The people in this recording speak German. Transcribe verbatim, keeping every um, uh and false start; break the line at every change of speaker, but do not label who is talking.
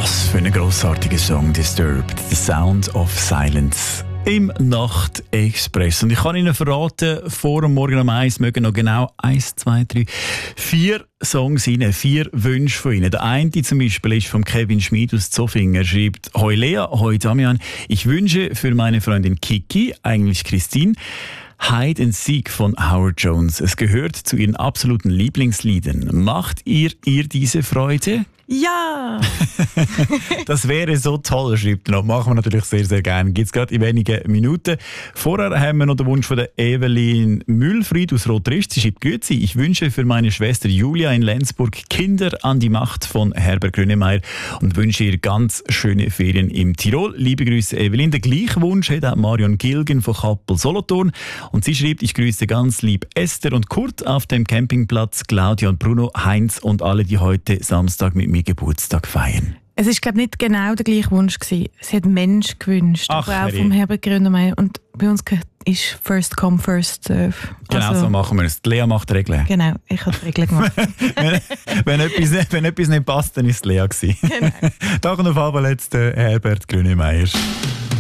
Was für ein grossartiger Song, Disturbed, The Sound of Silence. Im Nacht-Express. Und ich kann Ihnen verraten, vor dem Morgen um eins mögen noch genau eins, zwei, drei, vier Songs rein, vier Wünsche von Ihnen. Der eine zum Beispiel ist von Kevin Schmid aus Zofingen. Er schreibt: Hoi Lea, hoi Damian. Ich wünsche für meine Freundin Kiki, eigentlich Christine, Hide and Seek von Howard Jones. Es gehört zu ihren absoluten Lieblingsliedern. Macht ihr ihr diese Freude?
Ja!
Das wäre so toll, schreibt er noch. Machen wir natürlich sehr, sehr gerne. Gibt es gerade in wenigen Minuten. Vorher haben wir noch den Wunsch von der Evelyn Mühlfried aus Rotrist. Sie schreibt: Grüezi, ich wünsche für meine Schwester Julia in Lenzburg Kinder an die Macht von Herbert Grönemeyer und wünsche ihr ganz schöne Ferien im Tirol. Liebe Grüße, Evelyn. Den gleichen Wunsch hat auch Marion Gilgen von Kappel-Solothurn. Und sie schreibt: Ich grüße ganz lieb Esther und Kurt auf dem Campingplatz, Claudia und Bruno, Heinz und alle, die heute Samstag mit mir Geburtstag feiern.
Es war, glaube ich, nicht genau der gleiche Wunsch gewesen. Sie hat Mensch gewünscht,
Ach,
aber auch
Herri.
vom Herbert Grönemeyer. Und bei uns ist First Come, First Serve.
Genau,
Also,
so machen wir es. Die Lea macht die Regeln.
Genau, ich habe die Regeln gemacht.
wenn, wenn, etwas nicht, wenn etwas nicht passt, dann war es Lea gewesen.
Genau.
Danke auf jeden Fall jetzt, äh, Herbert Grönemeyer.